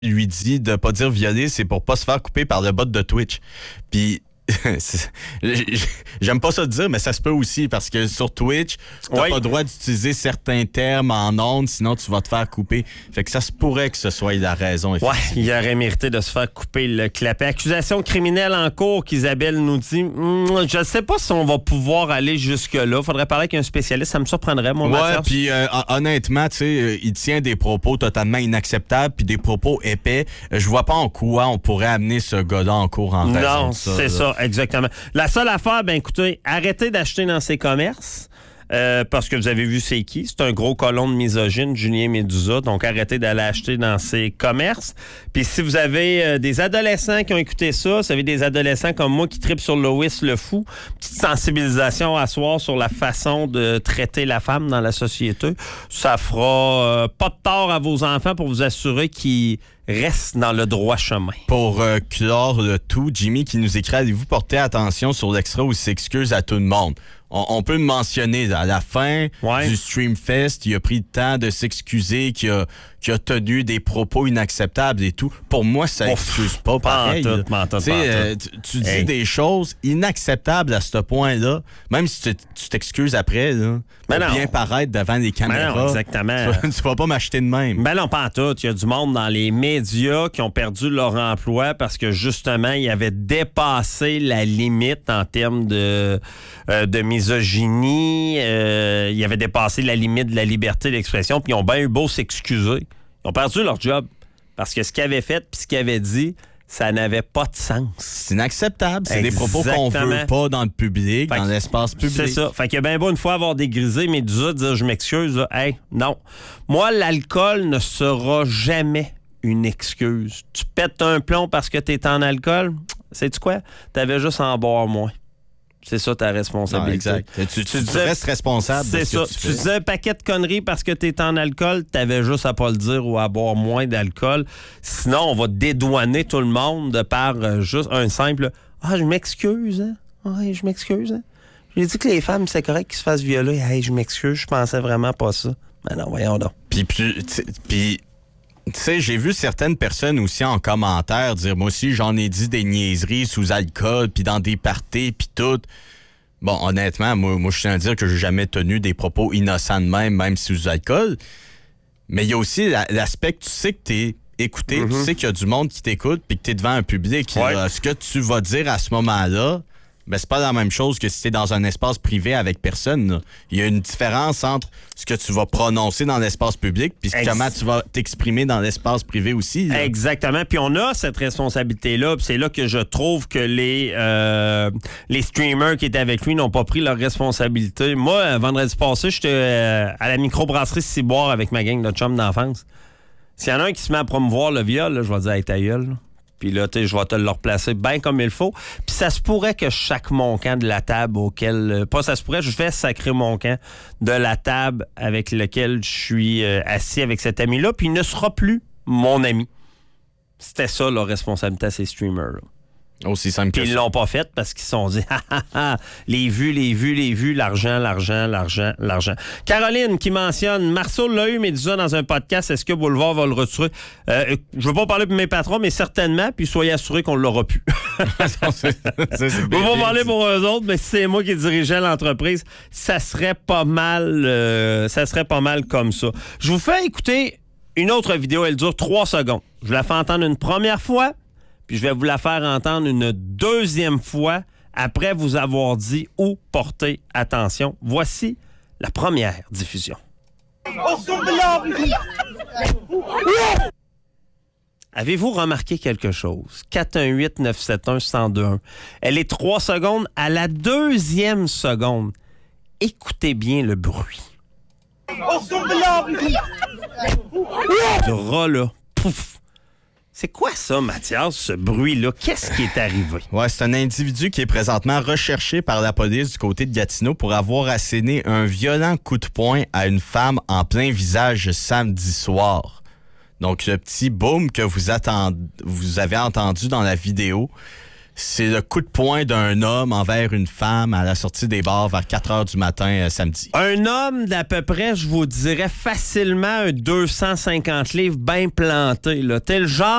lui dit de pas dire violer, c'est pour pas se faire couper par le bot de Twitch. Puis j'aime pas ça dire, mais ça se peut aussi parce que sur Twitch, t'as pas le droit d'utiliser certains termes en ondes, sinon tu vas te faire couper. Fait que ça se pourrait que ce soit la raison. Ouais, il aurait mérité de se faire couper le clapet. Accusation criminelle en cours qu'Isabelle nous dit. Je ne sais pas si on va pouvoir aller jusque-là. Faudrait parler avec un spécialiste. Ça me surprendrait, mon Mathias. Ouais, puis honnêtement, tu sais, il tient des propos totalement inacceptables puis des propos épais. Je vois pas en quoi on pourrait amener ce gars-là en cours en raison de ça. Non, c'est ça, exactement. La seule affaire, ben écoutez, arrêtez d'acheter dans ces commerces. Parce que vous avez vu c'est qui. C'est un gros colon de misogyne, Julien Médusa. Donc, arrêtez d'aller acheter dans ces commerces. Puis si vous avez des adolescents qui ont écouté ça, vous avez des adolescents comme moi qui tripent sur Lois le Fou, petite sensibilisation à soir sur la façon de traiter la femme dans la société, ça fera pas de tort à vos enfants pour vous assurer qu'ils restent dans le droit chemin. Pour clore le tout, Jimmy qui nous écrit, allez-vous porter attention sur l'extra où il s'excuse à tout le monde? On peut le mentionner, à la fin du Streamfest, il a pris le temps de s'excuser, qu'il a tenu des propos inacceptables et tout. Pour moi, ça n'excuse pas pareil. Tu dis des choses inacceptables à ce point-là, même si tu t'excuses après, là, pour bien paraître devant les caméras. Non, exactement. Tu vas pas m'acheter de même. Ben non, pas en tout. Il y a du monde dans les médias qui ont perdu leur emploi parce que justement, ils avaient dépassé la limite en termes de misogynie. Ils avaient dépassé la limite de la liberté d'expression, puis ils ont bien eu beau s'excuser. Ils ont perdu leur job parce que ce qu'ils avaient fait puis ce qu'ils avaient dit, ça n'avait pas de sens. C'est inacceptable. C'est des propos qu'on veut pas dans le public, dans l'espace public. C'est ça. Fait qu'il y a bien beau une fois avoir dégrisé Médusa, dire je m'excuse. Là. Hey, non. Moi, l'alcool ne sera jamais une excuse. Tu pètes un plomb parce que t'es en alcool, sais-tu quoi? T'avais juste à en boire moins. C'est ça ta responsabilité. Non, exact. Tu restes responsable. C'est ça. Tu disais un paquet de conneries parce que t'es en alcool, t'avais juste à pas le dire ou à boire moins d'alcool. Sinon, on va dédouaner tout le monde de par juste un simple « Ah, je m'excuse, hein? Ouais, je m'excuse, hein? J'ai dit que les femmes, c'est correct qu'ils se fassent violer. Hey, je m'excuse, je pensais vraiment pas ça. » Ben non, voyons donc. Puis tu sais, j'ai vu certaines personnes aussi en commentaire dire « Moi aussi, j'en ai dit des niaiseries sous alcool, puis dans des parties, puis tout. » Bon, honnêtement, moi je tiens à dire que j'ai jamais tenu des propos innocents de même sous alcool. Mais il y a aussi l'aspect que tu sais que t'es écouté, tu sais qu'il y a du monde qui t'écoute, puis que t'es devant un public. Ouais. Ce que tu vas dire à ce moment-là, ben c'est pas la même chose que si t'es dans un espace privé avec personne. Là. Il y a une différence entre ce que tu vas prononcer dans l'espace public puis comment tu vas t'exprimer dans l'espace privé aussi. Là. Exactement. Puis on a cette responsabilité-là. Puis c'est là que je trouve que les streamers qui étaient avec lui n'ont pas pris leur responsabilité. Moi, vendredi passé, j'étais à la microbrasserie Ciboire avec ma gang de chums d'enfance. S'il y en a un qui se met à promouvoir le viol, là, je vais dire hey, ta gueule, là. Puis là, je vais te le replacer bien comme il faut. Puis ça se pourrait que chaque monquant de la table auquel... Pas ça se pourrait, je fais sacrer mon camp de la table avec lequel je suis assis avec cet ami-là. Puis il ne sera plus mon ami. C'était ça, la responsabilité à ces streamers-là. Aussi simple que ça. Puis ils l'ont pas fait parce qu'ils se sont dit les vues, l'argent. Caroline qui mentionne Marceau l'a eu Médusa dans un podcast, est-ce que Boulevard va le retirer? Je veux pas parler pour mes patrons, mais certainement, puis soyez assurés qu'on l'aura plus. Je veux pas parler pour eux autres, mais si c'est moi qui dirigeais l'entreprise, ça serait pas mal comme ça. Je vous fais écouter une autre vidéo, elle dure 3 secondes. Je la fais entendre une première fois. Puis je vais vous la faire entendre une deuxième fois après vous avoir dit où porter attention. Voici la première diffusion. Avez-vous remarqué quelque chose? 418-971-1021. Elle est 3 secondes. À la deuxième seconde, écoutez bien le bruit. Le rat, là, pouf! C'est quoi ça, Mathias, ce bruit-là? Qu'est-ce qui est arrivé? Ouais, c'est un individu qui est présentement recherché par la police du côté de Gatineau pour avoir asséné un violent coup de poing à une femme en plein visage samedi soir. Donc, le petit boom que vous avez entendu dans la vidéo, c'est le coup de poing d'un homme envers une femme à la sortie des bars vers 4 heures du matin samedi. Un homme d'à peu près, je vous dirais, facilement un 250 livres bien planté. Là. T'es le genre